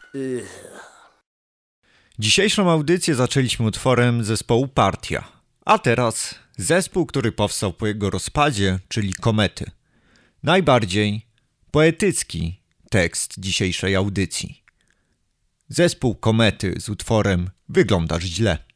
Dzisiejszą audycję zaczęliśmy utworem zespołu Partia, a teraz zespół, który powstał po jego rozpadzie, czyli Komety. Najbardziej poetycki tekst dzisiejszej audycji. Zespół Komety z utworem Wyglądasz źle.